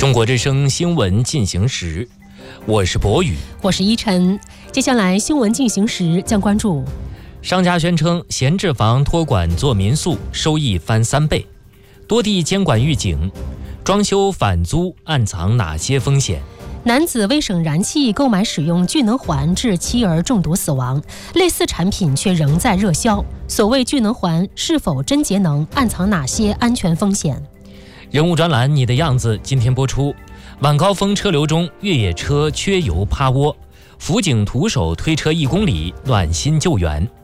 中国之声新闻进行时，我是博宇， 我是依晨。接下来新闻进行时将关注： 商家宣称闲置房托管做民宿，收益翻3倍；多地监管预警，装修反租暗藏哪些风险？ 男子为省燃气购买使用聚能环致妻儿中毒死亡，类似产品却仍在热销。所谓聚能环是否真节能，暗藏哪些安全风险？ 人物专栏你的样子今天播出。晚高峰车流中，越野车缺油趴窝，辅警徒手推车1公里，暖心救援。